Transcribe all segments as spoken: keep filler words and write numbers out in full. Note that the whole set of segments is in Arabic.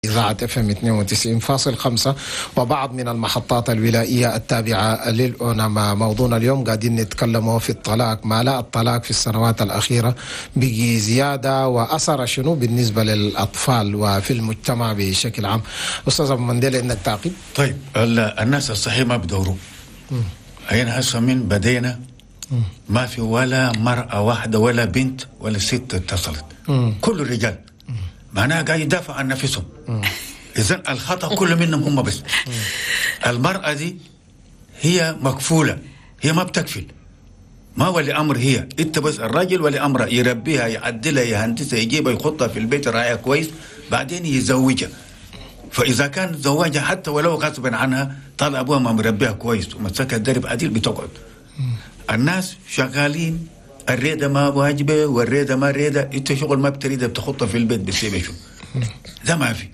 إذاعة اف ام اثنين وتسعين فاصلة خمسة وبعض من المحطات الولائية التابعة للأونما. موضوعنا اليوم قاعدين نتكلموا في الطلاق، ما لا الطلاق في السنوات الأخيرة بقي زيادة وأثر شنو بالنسبة للأطفال وفي المجتمع بشكل عام. أستاذ أبو منديل عندك تعقيب؟ طيب الناس الصحيح ما بدوروا. هنا هسه من بدينا ما في ولا مرأة واحدة ولا بنت ولا ست اتصلت، كل الرجال معناها قاعد يدافع عن نفسهم. إذن الخطأ كله منهم هم بس. المرأة دي هي مكفولة، هي ما بتكفل، ما ولي أمر هي، إنت بس الراجل ولي أمرها يربيها يعدلها يهندسها يجيبها يخطها في البيت راعيها كويس بعدين يزوجها. فإذا كان زواجها حتى ولو غصبا عنها طال أبوها ما مربيها كويس ومسكها الدرب عديل بتقعد. الناس شغالين الريدة ما واجبة والريدة ما ريدة، انت شغل ما بتريدها بتخطها في البيت بتسيبها شو ده ما في.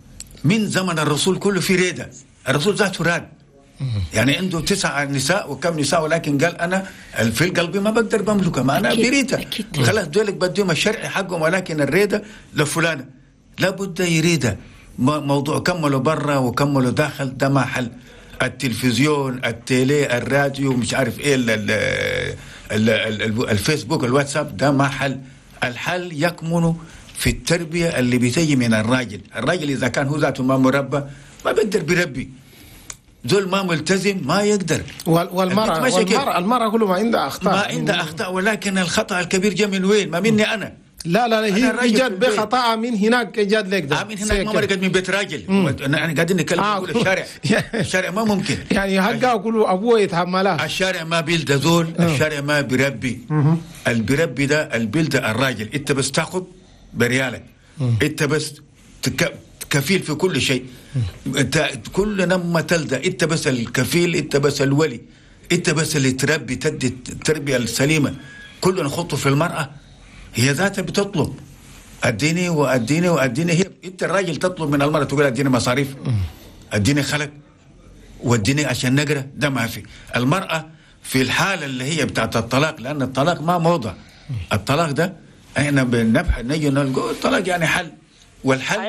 من زمن الرسول كله في ريدة، الرسول ذاته راد يعني عنده تسع نساء وكم نساء، ولكن قال انا في القلب ما بقدر بملكها، ما انا بريدها خلاص دولك بديهم الشرع حقهم، ولكن الريدة لفلانة لابد يريدها. موضوع كملوا برا وكملوا داخل ده ما حل. التلفزيون التيلي الراديو مش عارف ايه ال ال ال ال الفيسبوك الواتساب ده ما حل. الحل يكمن في التربية اللي بتجي من الراجل. الراجل إذا كان هو ذاته ما مربى ما بيقدر بربي، ذول ما ملتزم ما يقدر. والمرأة والمرأة المرأة كله ما عندها أخطاء، ما عندها أخطاء، ولكن الخطأ الكبير جاء من وين؟ ما مني أنا. لا لا لا هي جات بخطأ من هناك، جات لك ده آه من هناك ما مرقت من بيت راجل. أنا قاعدين نتكلم آه نقول الشارع الشارع ما ممكن يعني حقه كله أبوه يتحملها. الشارع ما بيلد ذول، الشارع ما بربي. اللي بربي ده البلد الراجل، أنت بس تاخذ بريالك، أنت بس تك... كفيل في كل شيء. أنت كل نما تلدى أنت بس الكفيل، أنت بس الولي، أنت بس اللي تربي تدي التربية السليمة. كله نخطه في المرأة، هي ذاتها بتطلب اديني واديني واديني. هي انت الراجل تطلب من المرأة تقول اديني مصاريف، اديني خلق واديني عشان نقرا، ده ما في. المرأة في الحالة اللي هي بتاعت الطلاق، لأن الطلاق ما موضع. الطلاق ده احنا بنبحث نجي نقول الطلاق يعني حل، والحل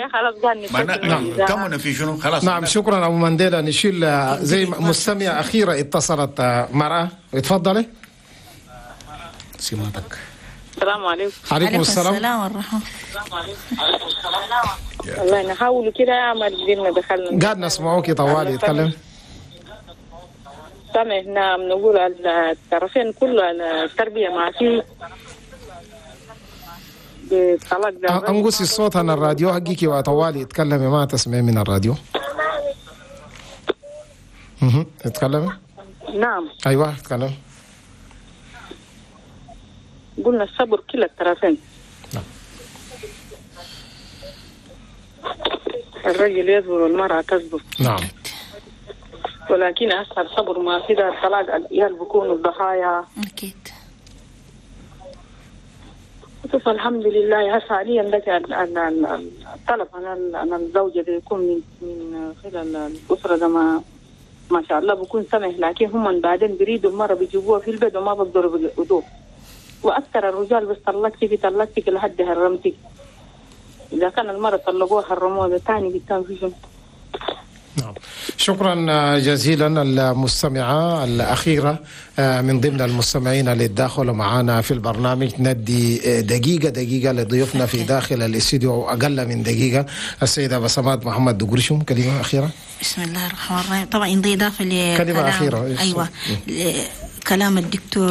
نعم كمنا في شنو خلاص. نعم شكرا أبو منديلا. نشيل زي مستمع أخيرة اتصلت مرأة، اتفضلي سمعتك. السلام عليكم. عليكم السلام. السلام والرحمة. والله نحاول كده يعمل دينا دخلنا. قاعد نسمعوك طوالي يتكلم. سامع نعم نقول الطرفين كل التربية ما في بالطلاق ده. أنقصي الصوت عن الراديو حقيقي وطوالي يتكلمي، ما تسمعي من الراديو. اها اتكلمي. نعم. أيوه اتكلم. قلنا الصبر كلا الطرفين. نعم. الرجل يصبر والمرأة تصبر. نعم. ولكن أسهل صبر ما في ده الطلاق العيال بيكونوا الضحايا. أكيد. شوف الحمد لله هسه حاليا لك الطلب أنا الزوجة بيكون من من خلال الأسرة ده ما ما شاء الله بيكون سمح، لكن هم بعدين بيريدوا المرة بيجيبوها في البيت وما بيقدروا بالوضوء. وأكثر الرجال بس طلقتك طلقتك لحد هرمتك. إذا كان المرة طلقوها حرموها ده ثاني بالتالي في شنو؟ نعم شكرا جزيلا. المستمعة الأخيرة من ضمن المستمعين اللي داخلوا معنا في البرنامج، ندي دقيقة دقيقة لضيوفنا في داخل الاستوديو، أقل من دقيقة. السيدة بسمات محمد دقرشم كلمة أخيرة. بسم الله الرحمن الرحيم. طبعا دي إضافة لكلام كلمة أخيرة. أيوة كلام الدكتور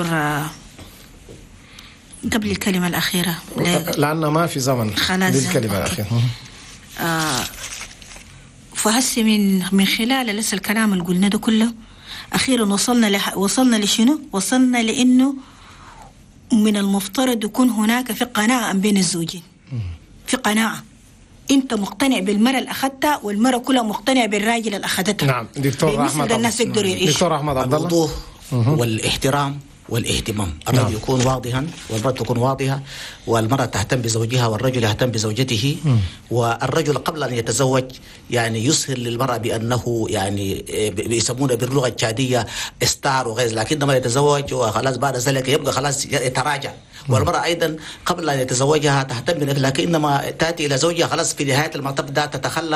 قبل الكلمة الأخيرة لأن ما في زمن للكلمة الأخيرة. آه فهسي من من خلال لسه الكلام اللي قلنا ده كله أخيرا وصلنا لح وصلنا لشنو؟ وصلنا لأنه من المفترض يكون هناك في قناعة بين الزوجين، في قناعة. أنت مقتنع بالمرأة اللي أخذتها والمرأة كلها مقتنع بالراجل اللي أخذتها. نعم دكتور أحمد. الناس يقدروا يعيشوا. دكتور أحمد عبد الله. الوضوح والاحترام والاهتمام. الرجل نعم. يكون واضحا والمرأة تكون واضحة، والمرأة تهتم بزوجها والرجل يهتم بزوجته. م. والرجل قبل أن يتزوج يعني يسهل للمرأة بأنه يعني بيسمونه باللغة التشادية ستار وغير، لكن لما يتزوج وخلاص بعد ذلك يبقى خلاص يتراجع. والمرأة أيضا قبل أن يتزوجها تهتم بنفسها، لكن لما تأتي إلى زوجها خلاص في نهاية المطاف ده تتخلى